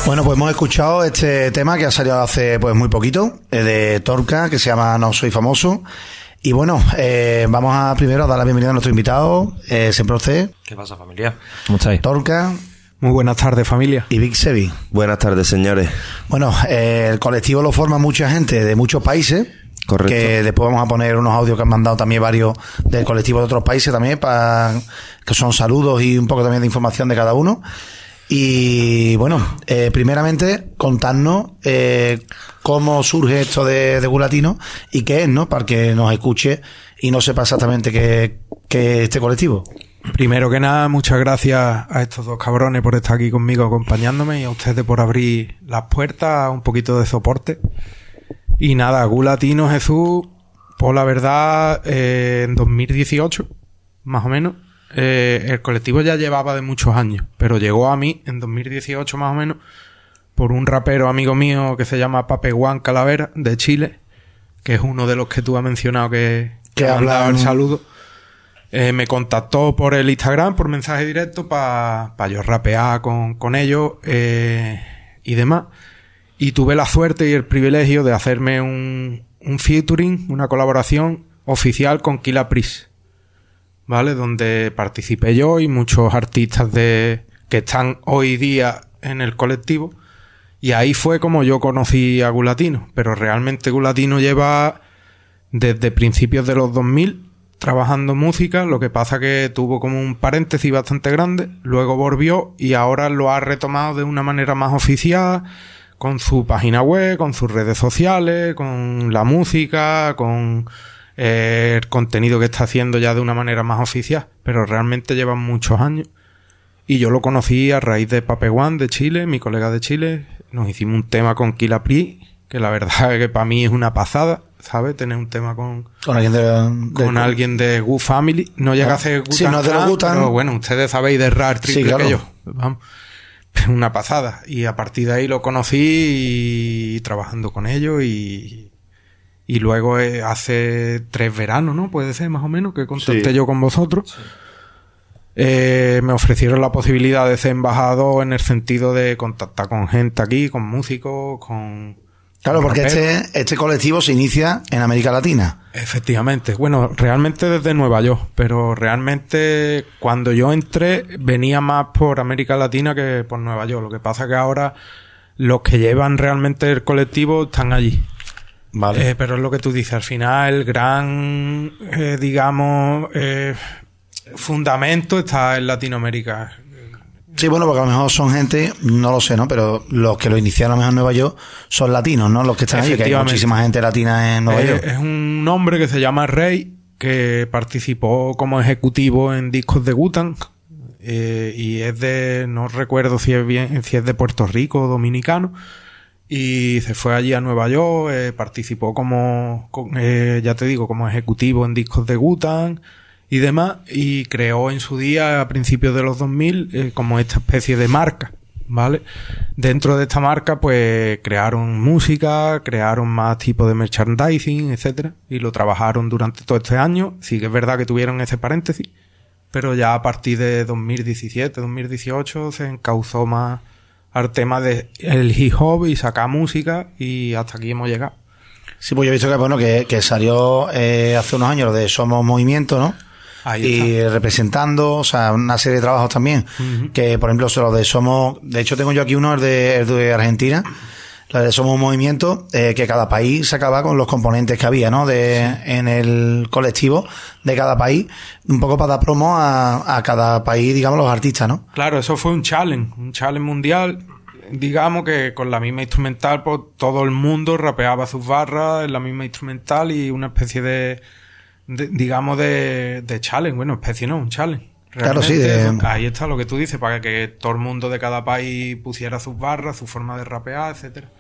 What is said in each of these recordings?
Bueno, pues hemos escuchado este tema que ha salido hace pues muy poquito, de Torca, que se llama No Soy Famoso. Y bueno, vamos a primero a dar la bienvenida a nuestro invitado, siempre usted. ¿Qué pasa, familia? ¿Cómo estáis? Torca. Muy buenas tardes, familia. Y Big Sevi. Buenas tardes, señores. Bueno, el colectivo lo forma mucha gente de muchos países. Correcto. Que después vamos a poner unos audios que han mandado también varios del colectivo de otros países también, que son saludos y un poco también de información de cada uno. Y bueno, primeramente contarnos cómo surge esto de Gulatino y qué es, ¿no? Para que nos escuche y no sepa exactamente qué es este colectivo. Primero que nada, muchas gracias a estos dos cabrones por estar aquí conmigo acompañándome y a ustedes por abrir las puertas, un poquito de soporte. Y nada, Gulatino, Jesús, pues la verdad, en 2018, más o menos, el colectivo ya llevaba de muchos años, pero llegó a mí en 2018 más o menos por un rapero amigo mío que se llama Pape Juan Calavera, de Chile, que es uno de los que tú has mencionado que habla el saludo. Me contactó por el Instagram, por mensaje directo, para yo rapear con ellos y demás. Y tuve la suerte y el privilegio de hacerme un featuring, una colaboración oficial con Killah Priest, ¿vale? Donde participé yo y muchos artistas que están hoy día en el colectivo. Y ahí fue como yo conocí a Gulatino. Pero realmente Gulatino lleva desde principios de los 2000 trabajando música. Lo que pasa que tuvo como un paréntesis bastante grande. Luego volvió y ahora lo ha retomado de una manera más oficial, con su página web, con sus redes sociales, con la música, con el contenido que está haciendo ya de una manera más oficial, pero realmente llevan muchos años. Y yo lo conocí a raíz de Pape Juan de Chile, mi colega de Chile. Nos hicimos un tema con Killah Priest, que la verdad es que para mí es una pasada, ¿sabes? Tener un tema con alguien de Gu Family. No llega a ser sí, no Clan, gustan. pero bueno, ustedes sabéis de Rare Triple, sí, claro, que yo. Vamos. Una pasada. Y a partir de ahí lo conocí y trabajando con ellos y luego hace 3 veranos, ¿no? Puede ser más o menos que contacté yo con vosotros. Sí. Me ofrecieron la posibilidad de ser embajador en el sentido de contactar con gente aquí, con músicos, con... Claro, porque este colectivo se inicia en América Latina. Efectivamente. Bueno, realmente desde Nueva York, pero realmente cuando yo entré venía más por América Latina que por Nueva York. Lo que pasa es que ahora los que llevan realmente el colectivo están allí. Vale. Pero es lo que tú dices, al final el gran, fundamento está en Latinoamérica. Sí, bueno, porque a lo mejor son gente, no lo sé, ¿no? Pero los que lo iniciaron a lo mejor en Nueva York son latinos, ¿no? Los que están allí, que hay muchísima gente latina en Nueva York. Es un hombre que se llama Rey, que participó como ejecutivo en discos de Wu-Tang, y es de, no recuerdo si es de Puerto Rico o dominicano, y se fue allí a Nueva York, participó como ejecutivo en discos de Wu-Tang y demás, y creó en su día, a principios de los 2000, como esta especie de marca, ¿vale? Dentro de esta marca, pues, crearon música, crearon más tipos de merchandising, etcétera, y lo trabajaron durante todo este año. Sí que es verdad que tuvieron ese paréntesis, pero ya a partir de 2017, 2018, se encauzó más al tema de el hip hop y sacar música, y hasta aquí hemos llegado. Sí, pues yo he visto que, bueno, que salió hace unos años lo de Somos Movimiento, ¿no? Y representando, o sea, una serie de trabajos también, que por ejemplo los de Somos, de hecho tengo yo aquí uno, el de Argentina, la de Somos Movimiento, que cada país sacaba con los componentes que había, ¿no? En el colectivo de cada país, un poco para dar promo a cada país, digamos, los artistas, ¿no? Claro, eso fue un challenge mundial. Digamos que con la misma instrumental, pues todo el mundo rapeaba sus barras en la misma instrumental y una especie de challenge. Bueno, especie no, un challenge. Realmente, claro, sí. Ahí está lo que tú dices, para que todo el mundo de cada país pusiera sus barras, su forma de rapear, etcétera.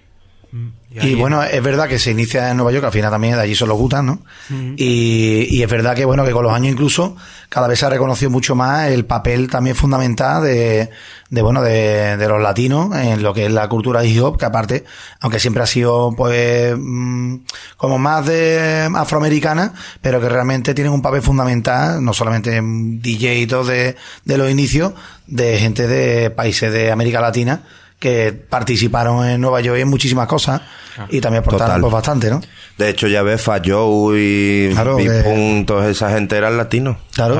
Y bueno, es verdad que se inicia en Nueva York, al final también de allí son los Wu-Tang, ¿no? Y es verdad que, bueno, que con los años incluso cada vez se ha reconocido mucho más el papel también fundamental de los latinos en lo que es la cultura hip hop, que aparte, aunque siempre ha sido pues como más de afroamericana, pero que realmente tienen un papel fundamental, no solamente en DJ y todo de los inicios, de gente de países de América Latina, que participaron en Nueva York en muchísimas cosas y también aportaron pues bastante, ¿no? De hecho, ya ves, Fat Joe y Big Pun, toda esa gente eran latinos. Claro.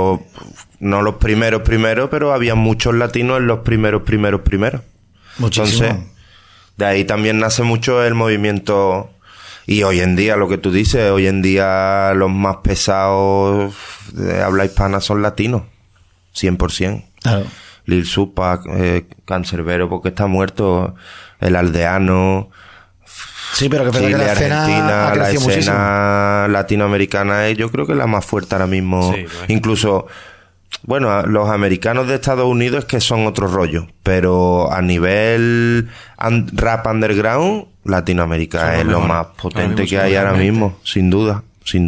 No los primeros, pero había muchos latinos en los primeros. Muchísimo. Entonces, de ahí también nace mucho el movimiento. Y hoy en día, lo que tú dices, hoy en día los más pesados de habla hispana son latinos. 100%. Claro. Lil Supa, Cancerbero porque está muerto, El Aldeano. Sí, pero que Chile, la Argentina, la escena muchísimo. latinoamericana yo creo que es la más fuerte ahora mismo. Sí, pues. Incluso, bueno, los americanos de Estados Unidos es que son otro rollo, pero a nivel rap underground, Latinoamérica es lo más potente que hay ahora mismo, sin duda.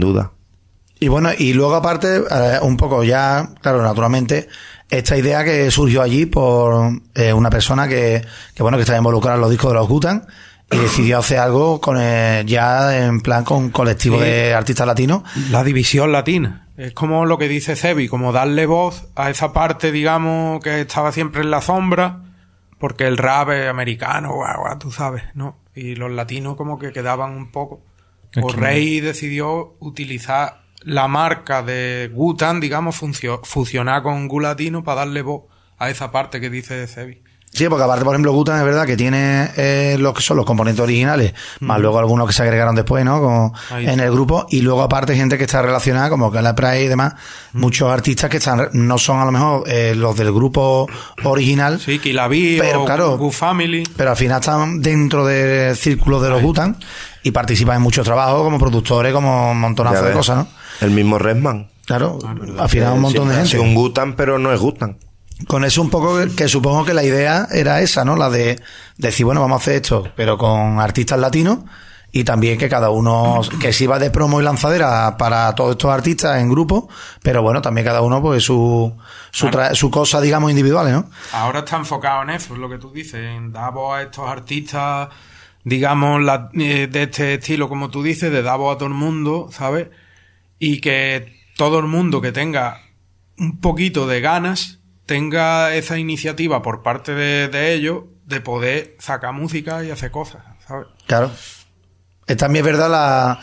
Y bueno, y luego aparte, un poco ya, claro, naturalmente, esta idea que surgió allí por una persona que estaba involucrada en los discos de los Wu-Tang y decidió hacer algo con ya en plan con colectivo de artistas latinos. La división latina. Es como lo que dice Cebi, como darle voz a esa parte, digamos, que estaba siempre en la sombra, porque el rap es americano, tú sabes, ¿no? Y los latinos como que quedaban un poco. Rey decidió utilizar la marca de Wu-Tang, digamos, fusionar con Gu Latino para darle voz a esa parte que dice Cebi. Sí, porque aparte, por ejemplo, Wu-Tang es verdad que tiene lo que son los componentes originales, más luego algunos que se agregaron después, ¿no? Como en el grupo, y luego aparte gente que está relacionada, como Kala Pride y demás, muchos artistas que no son a lo mejor los del grupo original. Sí, Kilabi pero o claro, Gu Family. Pero al final están dentro del círculo de los Wu-Tang y participan en muchos trabajos como productores, como un montonazo de cosas, ¿no? El mismo Redman. Claro, al final un montón de gente. Es un Wu-Tang, pero no es Wu-Tang. Con eso un poco que supongo que la idea era esa, ¿no? La de decir, bueno, vamos a hacer esto, pero con artistas latinos y también que cada uno, que sirva de promo y lanzadera para todos estos artistas en grupo, pero bueno, también cada uno pues su cosa, digamos, individuales, ¿no? Ahora está enfocado en eso, es lo que tú dices, en dar voz a estos artistas, digamos, de este estilo, como tú dices, de dar voz a todo el mundo, ¿sabes? Y que todo el mundo que tenga un poquito de ganas tenga esa iniciativa por parte de ellos de poder sacar música y hacer cosas, ¿sabes? Claro. También es verdad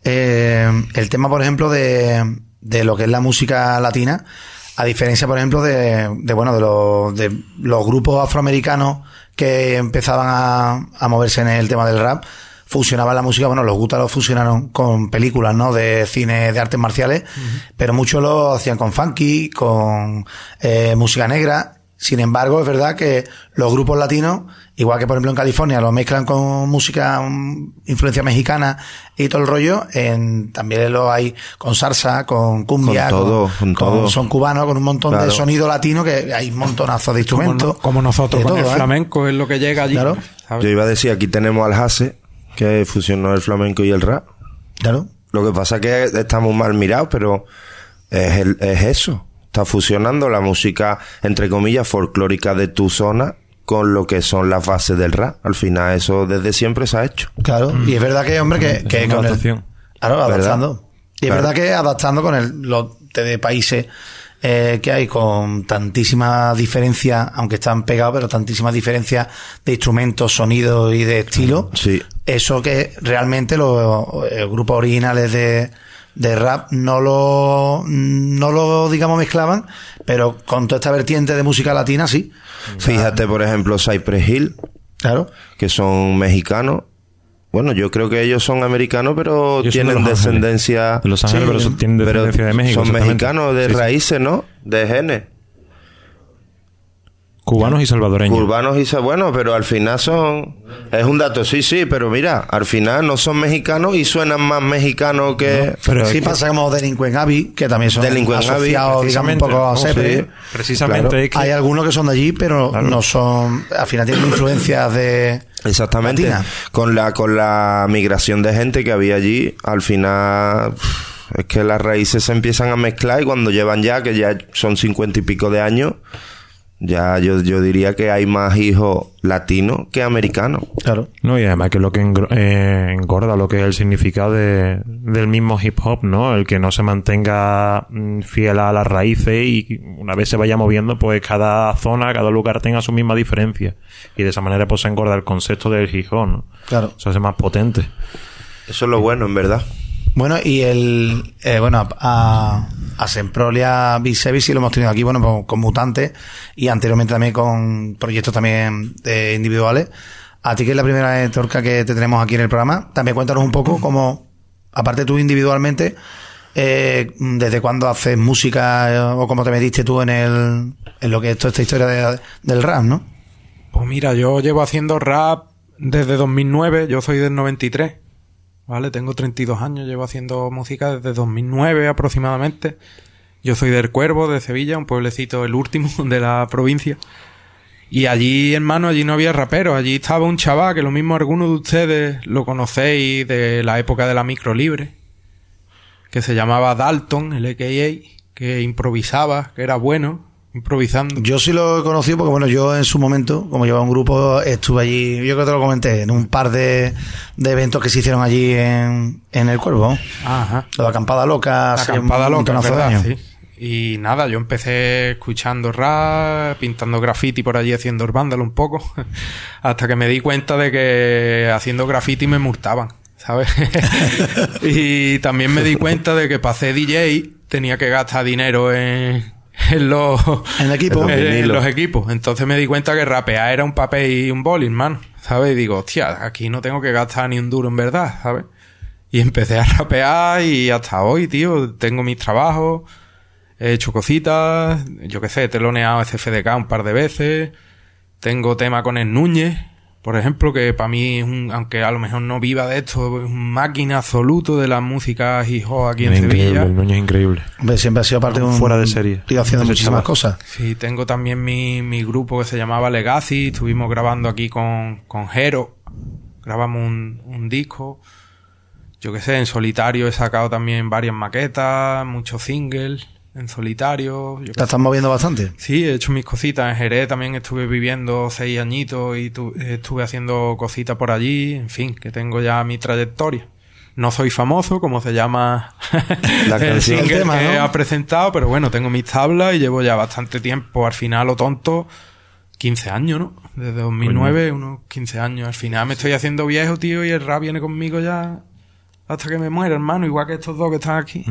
el tema, por ejemplo, de lo que es la música latina, a diferencia, por ejemplo, de los grupos afroamericanos que empezaban a moverse en el tema del rap. Fusionaban la música, bueno, los Wu-Tang lo fusionaron con películas, ¿no? De cine de artes marciales, pero muchos lo hacían con funky, con música negra. Sin embargo, es verdad que los grupos latinos, igual que por ejemplo en California, lo mezclan con música, influencia mexicana y todo el rollo, también lo hay con salsa, con cumbia, con todo. Son cubanos, con un montón de sonido latino, que hay montonazos de instrumentos. Como nosotros, con el flamenco es lo que llega allí. Claro. Yo iba a decir, aquí tenemos al Hase, que fusionó el flamenco y el rap. Claro. Lo que pasa es que estamos mal mirados, pero es eso. Está fusionando la música, entre comillas, folclórica de tu zona con lo que son las bases del rap. Al final eso desde siempre se ha hecho. Claro. Y es verdad que, hombre, que con adaptación. Claro, adaptando. Y es verdad que adaptando con los de países que hay con tantísimas diferencias, aunque están pegados, pero tantísimas diferencias de instrumentos, sonidos y de estilo. Sí. Eso que realmente los grupos originales de rap no lo digamos mezclaban, pero con toda esta vertiente de música latina sí. Fíjate, por ejemplo, Cypress Hill, claro, que son mexicanos. Bueno, yo creo que ellos son americanos, pero tienen descendencia... De Los Ángeles, pero tienen descendencia de México. Son mexicanos de raíces, ¿no? De genes. Cubanos y salvadoreños. Bueno, pero al final son... Es un dato, sí, pero mira, al final no son mexicanos y suenan más mexicanos que... No, pero sí pasa como Delinquent Abbey, que también son asociados, digamos, un poco a Sepre. Sí, precisamente. Claro. Es que... Hay algunos que son de allí, pero no son... Al final tienen influencias de... Exactamente. Latina. Con la migración de gente que había allí, al final... Es que las raíces se empiezan a mezclar y cuando llevan que ya son 50 y pico de años... Ya yo diría que hay más hijos latinos que americanos. Claro. No, y además que es lo que engorda lo que es el significado del mismo hip hop, ¿no? El que no se mantenga fiel a las raíces y una vez se vaya moviendo, pues cada zona, cada lugar tenga su misma diferencia. Y de esa manera pues se engorda el concepto del hip hop, ¿no? Claro. Se hace más potente. Eso es lo bueno, en verdad. Bueno, y a Semprolia Bisevi sí lo hemos tenido aquí, bueno, con Mutantes y anteriormente también con proyectos también individuales. A ti, que es la primera vez, Torca, que te tenemos aquí en el programa, también cuéntanos un poco cómo, aparte tú individualmente, desde cuándo haces música o cómo te metiste tú en lo que es toda esta historia del rap, ¿no? Pues mira, yo llevo haciendo rap desde 2009, yo soy del 93. ¿Vale? Tengo 32 años, llevo haciendo música desde 2009 aproximadamente. Yo soy del Cuervo, de Sevilla, un pueblecito, el último de la provincia. Y allí, hermano, allí no había raperos. Allí estaba un chaval que lo mismo algunos de ustedes lo conocéis de la época de la micro libre, que se llamaba Dalton, el a.k.a., que improvisaba, que era bueno improvisando. Yo sí lo he conocido porque, bueno, yo en su momento, como llevaba un grupo, estuve allí, yo creo que te lo comenté, en un par de eventos que se hicieron allí en el Cuervo. Ajá. La Acampada Loca. La Acampada Loca, ¿verdad? Sí. Y nada, yo empecé escuchando rap, pintando graffiti por allí, haciendo el vándalo un poco, hasta que me di cuenta de que haciendo graffiti me multaban, ¿sabes? Y también me di cuenta de que para hacer DJ tenía que gastar dinero en los equipos. Entonces me di cuenta que rapear era un papel y un boli, hermano, ¿sabes? Y digo, hostia, aquí no tengo que gastar ni un duro en verdad, ¿sabes? Y empecé a rapear y hasta hoy, tío, tengo mis trabajos, he hecho cositas, yo qué sé, he teloneado CFDK un par de veces, tengo tema con el Núñez, por ejemplo, que para mí es aunque a lo mejor no viva de esto, es un máquina absoluto de la música hip hop aquí en Sevilla. El Núñez es increíble. Siempre ha sido parte de un... Fuera de serie. Estoy haciendo muchísimas cosas. Sí, tengo también mi grupo que se llamaba Legacy, estuvimos grabando aquí con Jero, grabamos un disco, yo qué sé, en solitario he sacado también varias maquetas, muchos singles. En solitario. ¿Te estás moviendo bastante? Sí, he hecho mis cositas. En Jerez también estuve viviendo 6 añitos y estuve haciendo cositas por allí. En fin, que tengo ya mi trayectoria. No soy famoso, como se llama la canción, el tema, que ¿no? ha presentado, pero bueno, tengo mis tablas y llevo ya bastante tiempo. Al final, lo tonto, 15 años, ¿no? Desde 2009, unos 15 años. Al final me estoy haciendo viejo, tío, y el rap viene conmigo ya... hasta que me muera, hermano, igual que estos dos que están aquí.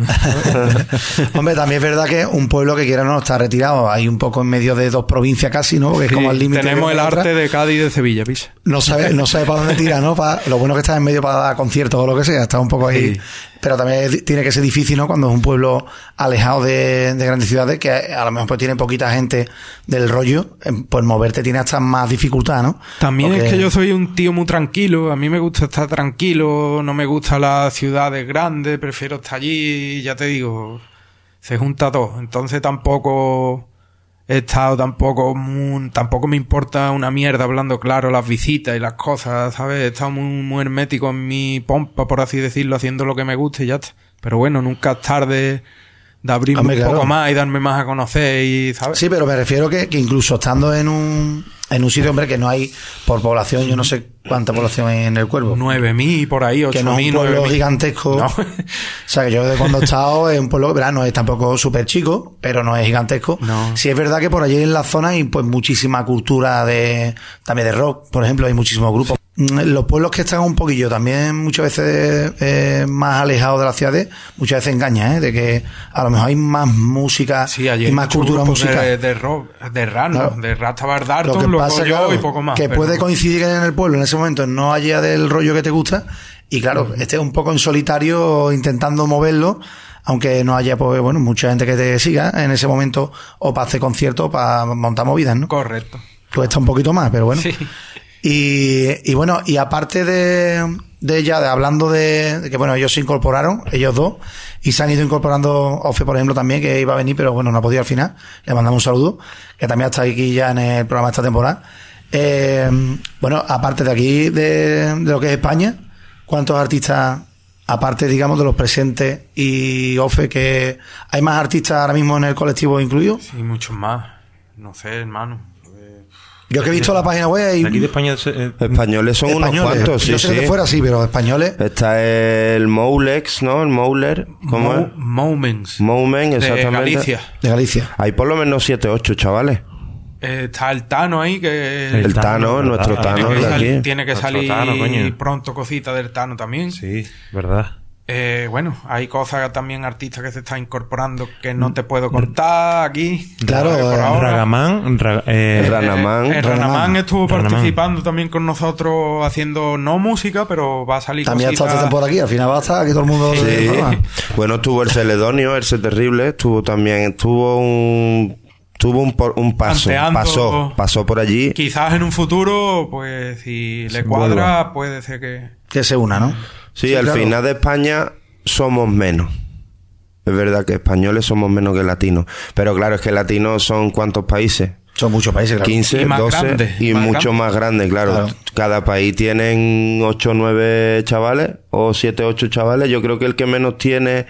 Hombre, también es verdad que un pueblo que quiera no está retirado. Hay un poco en medio de dos provincias casi, ¿no? Porque es como al límite. Tenemos el arte de Cádiz y de Sevilla, picha. No sabe para dónde tira, ¿no? Lo bueno que está en medio para dar conciertos o lo que sea. Está un poco ahí. Sí. Pero también tiene que ser difícil, ¿no? Cuando es un pueblo alejado de grandes ciudades, que a lo mejor pues tiene poquita gente del rollo, pues moverte tiene hasta más dificultad, ¿no? También porque... es que yo soy un tío muy tranquilo. A mí me gusta estar tranquilo, no me gustan las ciudades grandes, prefiero estar allí, ya te digo, se junta todo. Entonces tampoco he estado, tampoco me importa una mierda, hablando claro, las visitas y las cosas, ¿sabes? He estado muy hermético en mi pompa, por así decirlo, haciendo lo que me gusta y ya está. Pero bueno, nunca es tarde de abrirme un poco más y darme más a conocer, y ¿sabes? Sí, pero me refiero que incluso estando en un sitio, hombre, que no hay por población, yo no sé cuánta población hay en el Cuervo. 9.000 por ahí, 8.000. Que no es un pueblo gigantesco. No. O sea, que yo de cuando he estado es un pueblo que no es tampoco súper chico, pero no es gigantesco. No. Sí es verdad que por allí en la zona hay pues muchísima cultura también de rock, por ejemplo, hay muchísimos grupos. Los pueblos que están un poquillo también muchas veces más alejados de las ciudades, muchas veces engañan, de que a lo mejor hay más música y más cultura musical. De rock, de rap, claro. De rap estaba Darton, luego yo claro, y poco más. Que puede coincidir en el pueblo en ese momento no haya del rollo que te gusta y claro, estés un poco en solitario intentando moverlo, aunque no haya pues bueno mucha gente que te siga en ese momento o para hacer conciertos o para montar movidas, ¿no? Correcto. Cuesta un poquito más, pero bueno. Sí. Y bueno, y aparte hablando de que bueno, ellos se incorporaron, ellos dos, y se han ido incorporando Ofe, por ejemplo, también, que iba a venir, pero bueno, no ha podido al final. Le mandamos un saludo, que también está aquí ya en el programa esta temporada. Bueno, aparte de aquí, de lo que es España, ¿cuántos artistas, aparte, digamos, de los presentes y Ofe, que hay más artistas ahora mismo en el colectivo incluidos? Sí, muchos más. no sé, hermano. Yo que he visto la página web y... Aquí de España... españoles son unos cuantos, sí, yo sé sí. de fuera sí, pero españoles... Está el Moulex, ¿no? El Mouler. ¿Cómo es? Moments. Moumen, exactamente. De Galicia. De Galicia. Hay por lo menos 7, 8 chavales. Está el Tano ahí, que... El Tano, nuestro Tano de aquí. Tiene que salir Tano, coño. pronto cosita del Tano también. Sí, verdad. Bueno, hay cosas también, artistas que se están incorporando que no te puedo contar aquí. Claro, por ahora. Ragamán... Ranamán. Ranamán estuvo Ranamán. participando también con nosotros haciendo no música, pero va a salir también ha estado cositas. este por aquí, al final va a estar aquí todo el mundo... Sí. Bueno, estuvo el Celedonio, el C Terrible, estuvo un paso, Tanteando. pasó por allí. Quizás en un futuro, pues si le cuadra, puede ser que... Que se una, ¿no? Sí, al claro. final de España somos menos. Es verdad que españoles somos menos que latinos. Pero claro, es que latinos son ¿cuántos países? Son muchos países, claro. 15, Y más 12 grandes, y más mucho más grandes, claro. Cada país tienen 8 o 9 chavales o 7 o 8 chavales. Yo creo que el que menos tiene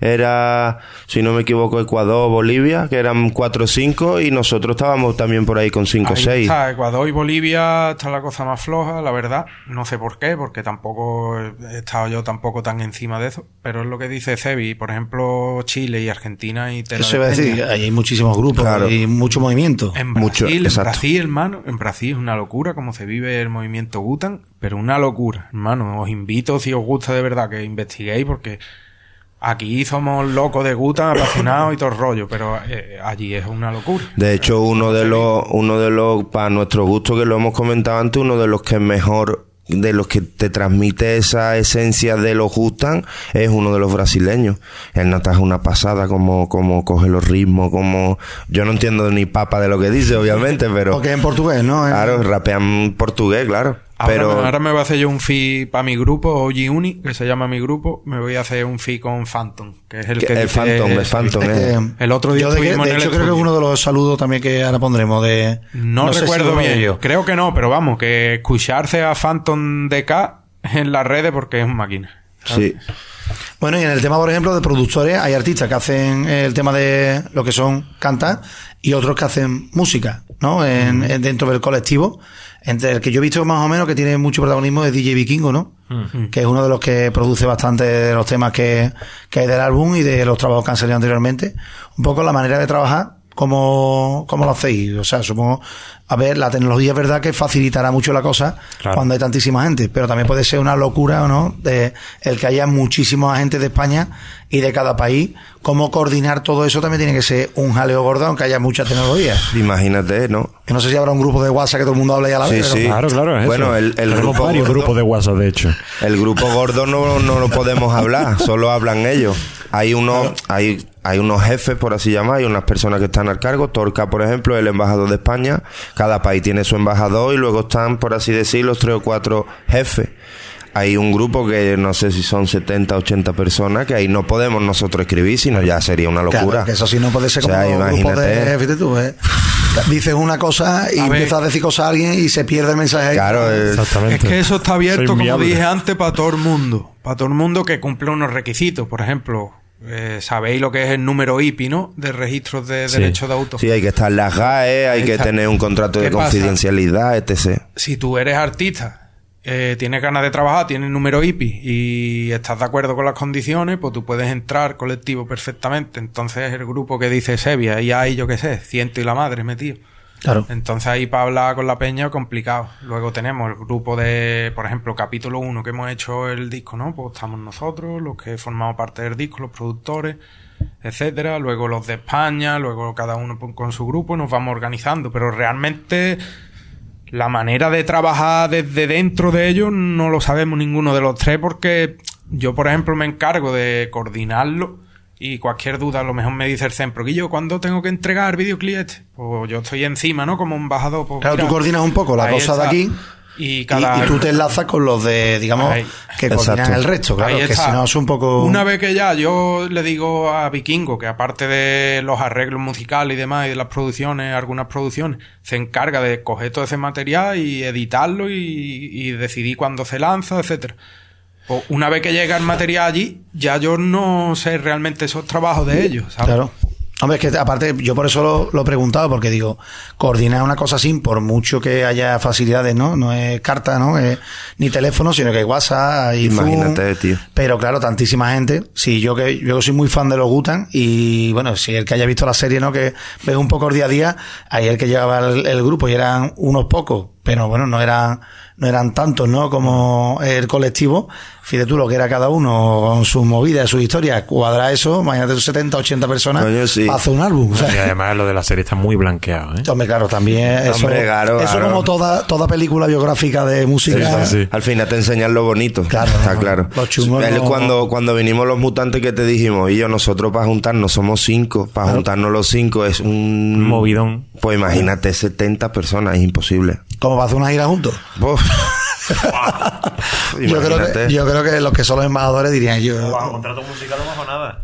era, si no me equivoco, Ecuador, Bolivia, que eran 4 o 5 y nosotros estábamos también por ahí con 5 o Ahí 6. está, Ecuador y Bolivia está la cosa más floja, la verdad. No sé por qué, porque tampoco he estado yo tampoco tan encima de eso. Pero es lo que dice Cebi. Por ejemplo, Chile y Argentina y tela Eso de iba a decir, peña. ahí hay muchísimos grupos Claro. y mucho movimiento. En Mucho, Brasil, exacto. hermano, en Brasil es una locura como se vive el movimiento Gutan, pero una locura, hermano. Os invito, si os gusta de verdad, que investiguéis, porque aquí somos locos de Gutan, apasionados y todo el rollo, pero allí es una locura. De hecho, uno de los, para nuestro gusto, que lo hemos comentado antes, uno de los que mejor, de los que te transmite esa esencia de los Gustan, es uno de los brasileños. El Nata es una pasada, como coge los ritmos, como... Yo no entiendo ni papa de lo que dice, obviamente, pero... Porque en portugués, ¿no? Claro, rapean portugués, claro. Ahora me voy a hacer yo un feat para mi grupo, OG Uni, que se llama mi grupo. Me voy a hacer un feat con Phantom, que es el que el dice... Phantom, El otro día yo estuvimos de en el hecho creo que estudio. es uno de los saludos también que ahora pondremos de... No sé recuerdo si lo bien. veo yo. Creo que no, pero vamos, que escucharse a Phantom DK en las redes porque es un máquina. Sí. Bueno, y en el tema, por ejemplo, de productores, hay artistas que hacen el tema de lo que son cantar y otros que hacen música, ¿no? Dentro del colectivo. Entre el que yo he visto más o menos que tiene mucho protagonismo es DJ Vikingo, ¿no? Que es uno de los que produce bastante de los temas que hay del álbum y de los trabajos que han salido anteriormente. Un poco la manera de trabajar, ¿cómo lo hacéis? O sea, supongo, a ver, la tecnología es verdad que facilitará mucho la cosa cuando hay tantísima gente, pero también puede ser una locura, ¿o no? De el que haya muchísima gente de España y de cada país. ¿Cómo coordinar todo eso? También tiene que ser un jaleo gordo, aunque haya mucha tecnología. Imagínate, ¿no? Yo no sé si habrá un grupo de WhatsApp que todo el mundo hable y a la Sí, vez. sí. Pero... Claro, es Bueno, eso. el Tenemos grupo varios gordo- grupos de WhatsApp, de hecho. El grupo gordo no lo podemos hablar, solo hablan ellos. Hay unos jefes, por así llamar, hay unas personas que están al cargo. Torca, por ejemplo, es el embajador de España. Cada país tiene su embajador y luego están, por así decir, los 3 o 4 jefes. Hay un grupo que no sé si son 70, 80 personas, que ahí no podemos nosotros escribir, sino ya sería una locura. Claro, que eso sí no puede ser O sea, como un grupo de... imagínate. Fíjate tú, dices una cosa y empiezas a decir cosas a alguien y se pierde el mensaje ahí. Claro, Exactamente. Es que eso está abierto, Soy como inviable. dije antes, para todo el mundo. Para todo el mundo que cumple unos requisitos. Por ejemplo, sabéis lo que es el número IPI, ¿no? De registros de derechos de autor. Sí, hay que estar en las GAE, hay Ahí que está. tener un contrato de ¿Qué pasa? confidencialidad, etc. Si tú eres artista, tienes ganas de trabajar, tienes número IPI y estás de acuerdo con las condiciones, pues tú puedes entrar colectivo perfectamente. Entonces el grupo que dice Sevilla, y hay, yo qué sé, 100 y la madre metido. Claro. Entonces ahí para hablar con la peña complicado. Luego tenemos el grupo de, por ejemplo, capítulo 1 que hemos hecho el disco, ¿no? Pues estamos nosotros, los que formamos parte del disco, los productores, etcétera. Luego los de España, luego cada uno con su grupo, nos vamos organizando. Pero realmente la manera de trabajar desde dentro de ellos no lo sabemos ninguno de los tres, porque yo, por ejemplo, me encargo de coordinarlo. Y cualquier duda, a lo mejor me dice el Cempro, Guillo, ¿cuándo tengo que entregar videoclip? Pues yo estoy encima, ¿no? Como embajador. Pues, Claro, mira, tú coordinas un poco la ahí cosa de está. aquí Y y tú te enlazas con los de, digamos, Ahí. que coordinan Exacto. el resto, claro, Ahí que está. si no es un poco... Una vez que ya yo le digo a Vikingo que aparte de los arreglos musicales y demás y de las producciones, algunas producciones, se encarga de coger todo ese material y editarlo y decidir cuándo se lanza, etcétera. Pues una vez que llega el material allí, ya yo no sé realmente esos trabajos de ellos, ¿sabes? Claro. Hombre, es que aparte, yo por eso lo he preguntado, porque digo, coordinar una cosa así, por mucho que haya facilidades, ¿no? No es carta, ¿no? Es ni teléfono, sino que hay WhatsApp, hay Imagínate, Zoom. tío. Pero claro, tantísima gente. Sí, yo soy muy fan de los Gu-Tang, y bueno, si el que haya visto la serie, ¿no? Que ve un poco el día a día, ahí el que llegaba el grupo y eran unos pocos, pero bueno, no eran tantos, ¿no? Como el colectivo. Fíjate tú lo que era cada uno con sus movidas, sus historias. Cuadra eso, imagínate tus 70, 80 personas. Coño, sí. Hace un álbum. O sea. Y además lo de la serie está muy blanqueado, ¿eh? Hombre, claro, también eso, Hombre, claro. como toda película biográfica de música. Sí. Al final te enseñan lo bonito. Claro, está claro. Los chungos Cuando vinimos los mutantes que te dijimos, y nosotros para juntarnos somos 5, para juntarnos los 5 es un movidón. Pues imagínate 70 personas, es imposible. ¿Cómo va a hacer una gira juntos? yo creo que los que son los embajadores dirían yo. Bajo contrato musical no bajo nada.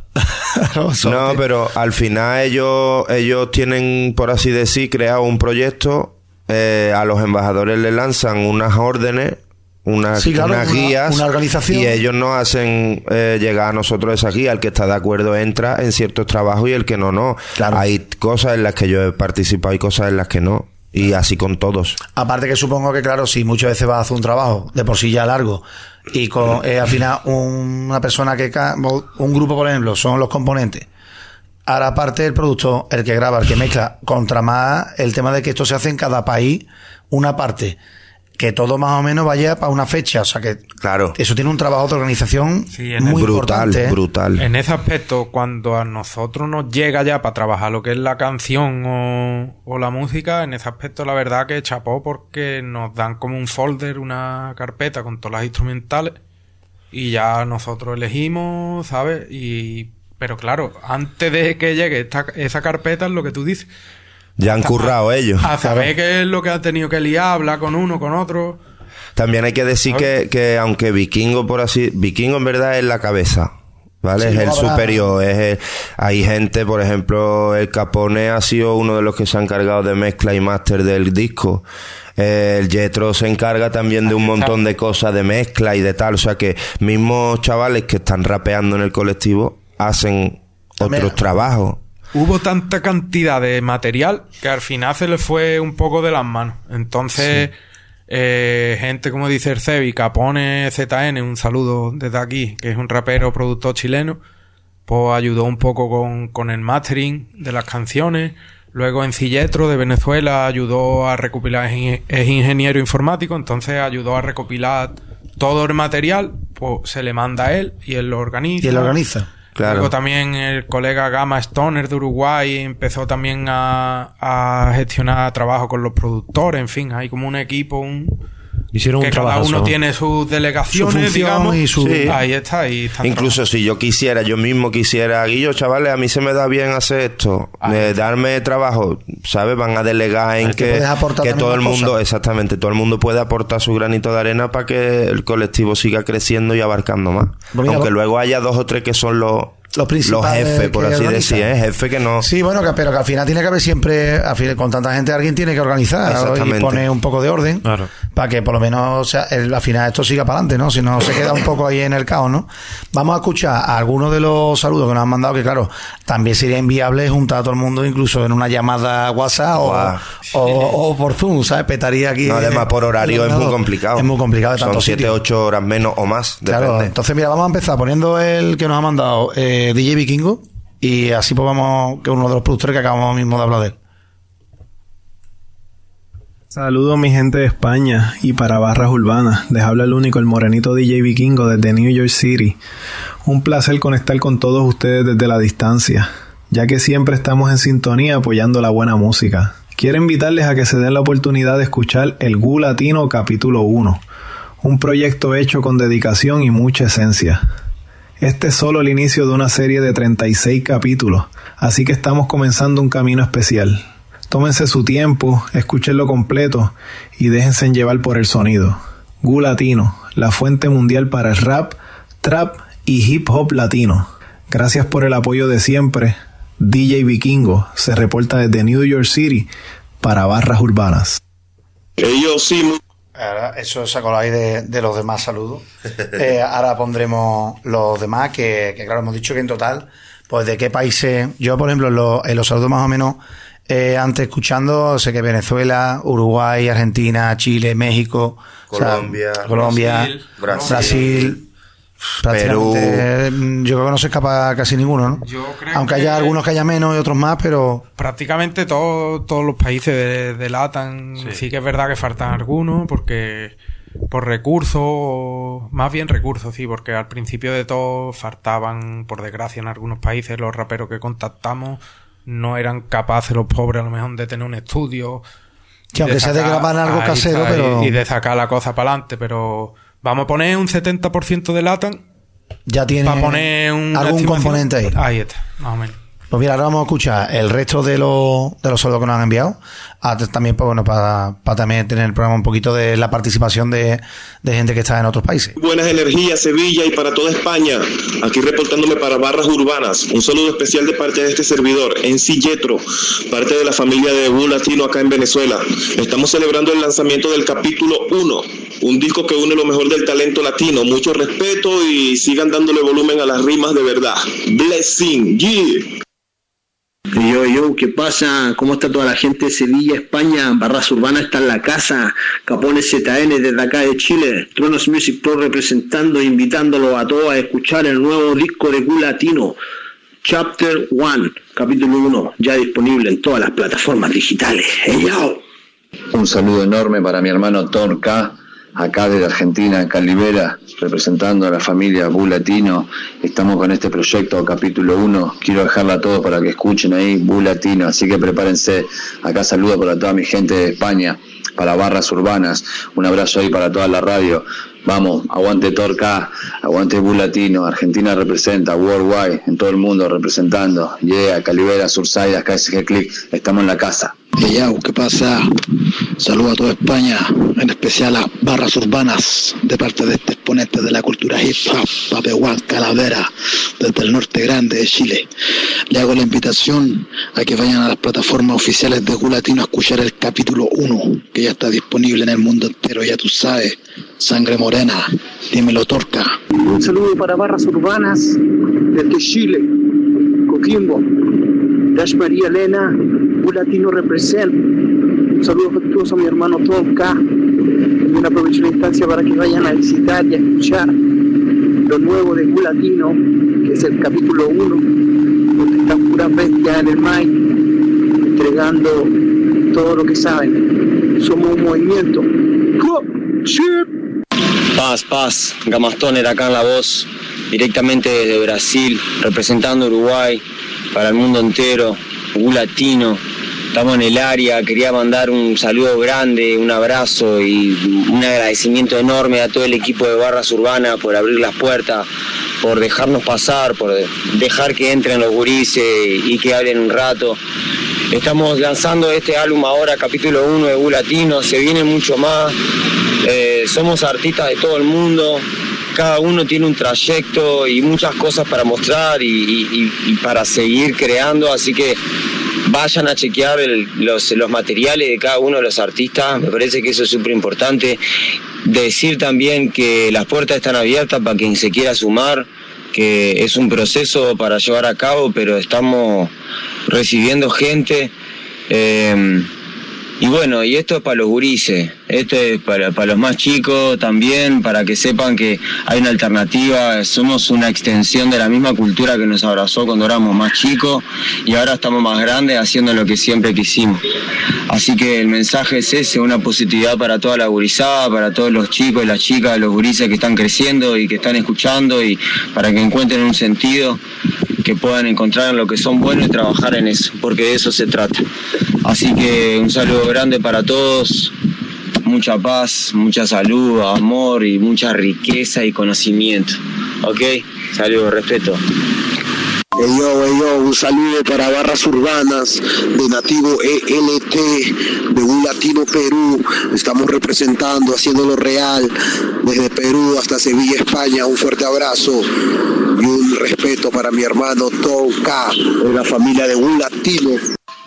No, pero al final ellos tienen, por así decir, creado un proyecto. A los embajadores le lanzan unas órdenes, unas guías, una organización, y ellos nos hacen llegar a nosotros esa guía. El que está de acuerdo entra en ciertos trabajos y el que no. Claro. Hay cosas en las que yo he participado y cosas en las que no. Y así con todos. Aparte que supongo que, claro, si muchas veces vas a hacer un trabajo de por sí ya largo y con al final una persona un grupo, por ejemplo, son los componentes. Ahora, aparte el productor, el que graba, el que mezcla, contra más el tema de que esto se hace en cada país una parte. Que todo más o menos vaya para una fecha, o sea que claro, eso tiene un trabajo de organización muy importante. Brutal. En ese aspecto, cuando a nosotros nos llega ya para trabajar lo que es la canción o la música, en ese aspecto la verdad que chapó, porque nos dan como un folder, una carpeta con todas las instrumentales y ya nosotros elegimos, ¿sabes? Pero claro, antes de que llegue esa carpeta es lo que tú dices. Ya han currado ellos. A saber qué es lo que ha tenido que liar, hablar con uno, con otro. También hay que decir que aunque Vikingo en verdad es la cabeza, ¿vale? Sí, es el superior. Hay gente, por ejemplo, el Capone ha sido uno de los que se ha encargado de mezcla y máster del disco. El Jethro se encarga también de un montón de cosas de mezcla y de tal. O sea que mismos chavales que están rapeando en el colectivo hacen otros trabajos. Hubo tanta cantidad de material que al final se le fue un poco de las manos. Entonces, gente como dice el Cebi, Capone ZN, un saludo desde aquí, que es un rapero, productor chileno, pues ayudó un poco con el mastering de las canciones. Luego Encilletro de Venezuela ayudó a recopilar, es ingeniero informático, entonces ayudó a recopilar todo el material, pues se le manda a él y él lo organiza. Claro. Luego también el colega Gama Stoner de Uruguay empezó también a gestionar trabajo con los productores. En fin, hay como un equipo, hicieron que un cada trabajazo, uno ¿no? tiene sus delegaciones, su función, digamos, y su... Sí. Ahí está. Incluso si yo mismo quisiera, Guillo, chavales, a mí se me da bien hacer esto, darme trabajo, ¿sabes? Van a delegar en que todo el mundo, cosas. Exactamente, todo el mundo puede aportar su granito de arena para que el colectivo siga creciendo y abarcando más. Pues mira, aunque luego haya 2 o 3 que son los jefes, por así decir, jefe que no. Sí, bueno, pero que al final tiene que haber siempre, con tanta gente alguien tiene que organizar y poner un poco de orden, claro, para que por lo menos al final esto siga para adelante, ¿no? Si no se queda un poco ahí en el caos, ¿no? Vamos a escuchar a algunos de los saludos que nos han mandado, que claro, también sería inviable juntar a todo el mundo incluso en una llamada WhatsApp o por Zoom, ¿sabes? Petaría aquí. No, además por horario es muy complicado. Es muy complicado de tanto Son 7, 8 horas menos o más, depende. Claro, entonces mira, vamos a empezar poniendo el que nos ha mandado DJ Vikingo, y así pues vamos, que es uno de los productores que acabamos mismo de hablar de él. Saludos mi gente de España y para Barras Urbanas. Les habla el único, el morenito DJ Vikingo desde New York City. Un placer conectar con todos ustedes desde la distancia, ya que siempre estamos en sintonía apoyando la buena música. Quiero invitarles a que se den la oportunidad de escuchar el Gu Latino capítulo 1, un proyecto hecho con dedicación y mucha esencia. Este es solo el inicio de una serie de 36 capítulos, así que estamos comenzando un camino especial. Tómense su tiempo, escúchenlo completo y déjense llevar por el sonido. Gu Latino, la fuente mundial para el rap, trap y hip hop latino. Gracias por el apoyo de siempre. DJ Vikingo se reporta desde New York City para Barras Urbanas. Ellos sí. Ahora, eso os acordáis de los demás saludos. Ahora pondremos los demás, que claro, hemos dicho que en total pues de qué países. Yo, por ejemplo, en los saludos más o menos, antes escuchando, sé que Venezuela, Uruguay, Argentina, Chile, México, Colombia, Brasil. Perú. Yo creo que no se escapa casi ninguno, ¿no? Aunque haya algunos que haya menos y otros más, pero... Prácticamente todos los países de LATAM sí que es verdad que faltan algunos, porque por recursos, más bien recursos, sí, porque al principio de todo faltaban, por desgracia, en algunos países los raperos que contactamos no eran capaces, los pobres a lo mejor, de tener un estudio. Sí, aunque sea de grabar algo casero, pero... Y de sacar la cosa para adelante, pero... Vamos a poner un 70% de LATAM. Ya tiene para poner algún componente ahí. Ahí está, más o menos. Pues mira, ahora vamos a escuchar el resto de los saludos que nos han enviado. También, pues bueno, para también tener el programa un poquito de la participación de gente que está en otros países. Buenas energías, Sevilla y para toda España. Aquí reportándome para Barras Urbanas. Un saludo especial de parte de este servidor, Enzi Yetro, parte de la familia de Bull Latino acá en Venezuela. Estamos celebrando el lanzamiento del capítulo 1, un disco que une lo mejor del talento latino. Mucho respeto y sigan dándole volumen a las rimas de verdad. Blessing, yeah. Yo, ¿qué pasa? ¿Cómo está toda la gente de Sevilla, España? Barras Urbanas está en la casa. Capones ZN desde acá de Chile. Tronos Music Pro representando e invitándolo a todos a escuchar el nuevo disco de Bull Latino, Chapter 1, capítulo 1, ya disponible en todas las plataformas digitales. ¡Hey, yo! Un saludo enorme para mi hermano Thor K, acá desde Argentina, en Calibera, representando a la familia Bull Latino. Estamos con este proyecto, capítulo 1. Quiero dejarla a todos para que escuchen ahí, Bull Latino, así que prepárense. Acá saludo para toda mi gente de España, para Barras Urbanas. Un abrazo ahí para toda la radio. Vamos, aguante Thor K, aguante Bull Latino. Argentina representa, worldwide, en todo el mundo representando. Yeah, Calibera, Surside, KSG Click, estamos en la casa. Hey, yo, ¿qué pasa? Saludos a toda España, en especial a Barras Urbanas, de parte de este exponente de la cultura hip hop, Papehuán Calavera, desde el norte grande de Chile. Le hago la invitación a que vayan a las plataformas oficiales de Bull Latino a escuchar el capítulo 1, que ya está disponible en el mundo entero, ya tú sabes. Sangre morena, dímelo Torca. Un saludo para Barras Urbanas desde Chile, Coquimbo, Dash María Elena, Bull Latino represent. Un saludo afectuoso a mi hermano Torca. También aprovecho la instancia para que vayan a visitar y a escuchar lo nuevo de Bull Latino, que es el capítulo 1, donde están puras bestias en el mic, entregando todo lo que saben. Somos un movimiento. Paz, Gamastoner acá en la voz, directamente desde Brasil, representando Uruguay para el mundo entero, Bull Latino, estamos en el área. Quería mandar un saludo grande, un abrazo y un agradecimiento enorme a todo el equipo de Barras Urbanas por abrir las puertas, por dejarnos pasar, por dejar que entren los gurises y que hablen un rato. Estamos lanzando este álbum ahora, capítulo 1 de Bull Latino, se viene mucho más. Somos artistas de todo el mundo, cada uno tiene un trayecto y muchas cosas para mostrar y para seguir creando, así que vayan a chequear los materiales de cada uno de los artistas. Me parece que eso es súper importante. Decir también que las puertas están abiertas para quien se quiera sumar, que es un proceso para llevar a cabo, pero estamos recibiendo gente. Y bueno, y esto es para los gurises, esto es para los más chicos también, para que sepan que hay una alternativa. Somos una extensión de la misma cultura que nos abrazó cuando éramos más chicos y ahora estamos más grandes haciendo lo que siempre quisimos. Así que el mensaje es ese, una positividad para toda la gurizada, para todos los chicos y las chicas, los gurises que están creciendo y que están escuchando, y para que encuentren un sentido, que puedan encontrar en lo que son buenos y trabajar en eso, porque de eso se trata. Así que un saludo grande para todos, mucha paz, mucha salud, amor y mucha riqueza y conocimiento. ¿Ok? Saludos, respeto. Hey yo, un saludo para Barras Urbanas de Nativo ELT, de Bull Latino Perú. Estamos representando, haciéndolo real, desde Perú hasta Sevilla, España. Un fuerte abrazo y un respeto para mi hermano Tom K, de la familia de Bull Latino.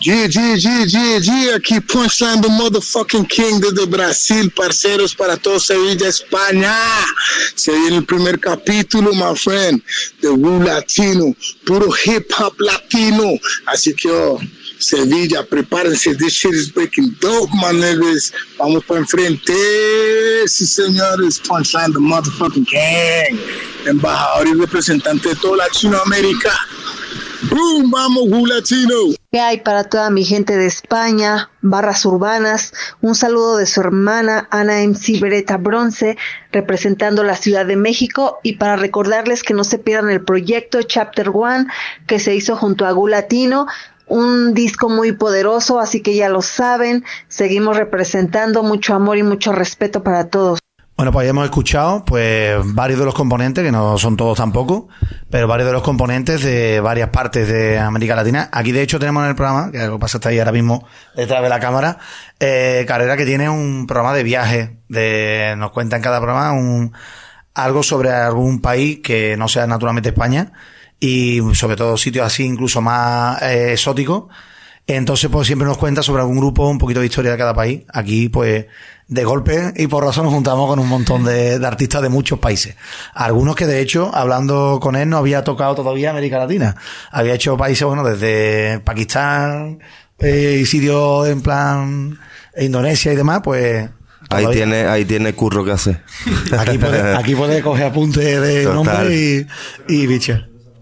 Aquí Punchline the Motherfucking King desde Brasil, parceros, para todo Sevilla, España. Se viene el primer capítulo, my friend, de Wu Latino, puro hip hop latino. Así que, Sevilla, prepárense, this shit is breaking dope, my niggas. Vamos para enfrente, sí señores, Punchline the Motherfucking King, embajador y representante de toda Latinoamérica. ¡Boom! ¡Vamos, Wu Latino! ¿Qué hay para toda mi gente de España? Barras Urbanas, un saludo de su hermana Ana MC Beretta Bronce, representando la Ciudad de México, y para recordarles que no se pierdan el proyecto Chapter One que se hizo junto a Wu Latino, un disco muy poderoso, así que ya lo saben, seguimos representando, mucho amor y mucho respeto para todos. Bueno, pues ya hemos escuchado pues varios de los componentes, que no son todos tampoco, pero varios de los componentes de varias partes de América Latina. Aquí de hecho tenemos en el programa, que lo que pasa está ahí ahora mismo detrás de la cámara, Carrera, que tiene un programa de viaje, nos cuenta en cada programa algo sobre algún país que no sea naturalmente España, y sobre todo sitios así incluso más exóticos. Entonces pues siempre nos cuenta sobre algún grupo, un poquito de historia de cada país. Aquí pues de golpe y por razón nos juntamos con un montón de artistas de muchos países. Algunos que de hecho, hablando con él, no había tocado todavía América Latina. Había hecho países, bueno, desde Pakistán, y sitios en plan Indonesia y demás, pues... Ahí tiene curro que hacer. Aquí puede coger apuntes de nombre y bicho.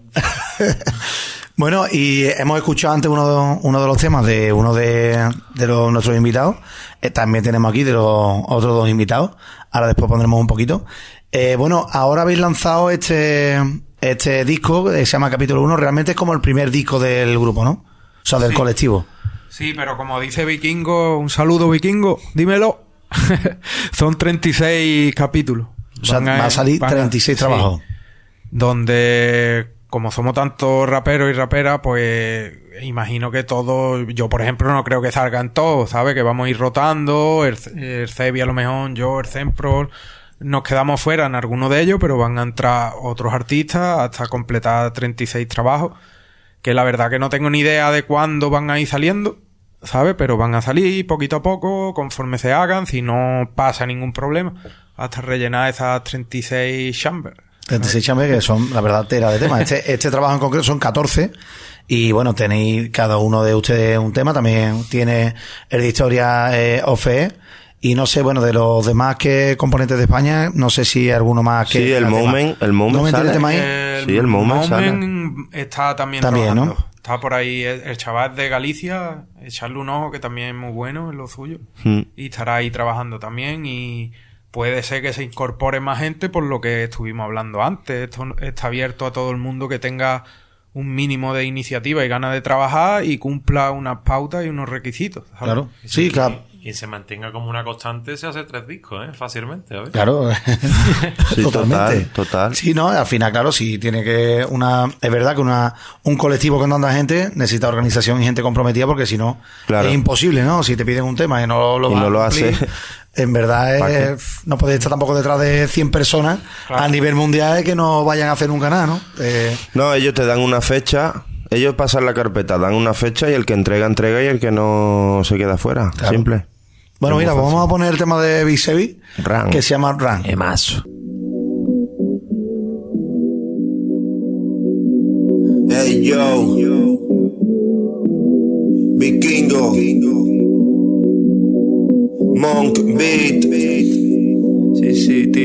Bueno, y hemos escuchado antes uno de los temas de uno de nuestros invitados. También tenemos aquí de los otros dos invitados. Ahora después pondremos un poquito. Bueno, ahora habéis lanzado este disco que se llama Capítulo 1. Realmente es como el primer disco del grupo, ¿no? O sea, del colectivo. Sí, pero como dice Vikingo, un saludo Vikingo, dímelo. Son 36 capítulos. O sea, va a salir 36 trabajos. Sí, donde... Como somos tantos raperos y raperas, pues imagino que todos... Yo, por ejemplo, no creo que salgan todos, ¿sabes? Que vamos a ir rotando, el Cebi a lo mejor, yo, el Zenprol... Nos quedamos fuera en alguno de ellos, pero van a entrar otros artistas hasta completar 36 trabajos. Que la verdad que no tengo ni idea de cuándo van a ir saliendo, ¿sabes? Pero van a salir poquito a poco, conforme se hagan, si no pasa ningún problema, hasta rellenar esas 36 chambers. 36 chambres que son, la verdad, tela de temas. Este trabajo en concreto son 14. Y bueno, tenéis cada uno de ustedes un tema. También tiene el de historia OFE. Y no sé, bueno, de los demás componentes de España, no sé si hay alguno más que... Sí, el Moment sale. Tema ahí. Sí, el Moment está también trabajando, ¿no? Está por ahí el chaval de Galicia, echarle un ojo, que también es muy bueno en lo suyo. Y estará ahí trabajando también, y... Puede ser que se incorpore más gente por lo que estuvimos hablando antes. Esto está abierto a todo el mundo que tenga un mínimo de iniciativa y ganas de trabajar y cumpla unas pautas y unos requisitos, ¿sabes? Claro, sí, claro. Y se mantenga como una constante, se hace 3 discos, fácilmente, ¿sabes? Claro, sí, totalmente. Total. Sí, no, al final, claro, sí tiene que es verdad que un colectivo con tanta gente necesita organización y gente comprometida, porque si no, claro, es imposible, ¿no? Si te piden un tema y no lo hace, en verdad no puedes estar tampoco detrás de 100 personas, claro, a nivel mundial, que no vayan a hacer nunca nada, ¿no? No, ellos te dan una fecha. Ellos pasan la carpeta, dan una fecha, y el que entrega y el que no se queda fuera. Claro. Simple. Bueno, mira, pues vamos a poner el tema de Bisebi, que se llama Run. Emazo. Hey yo, Vikingo, Monk Beat. Sí, tío.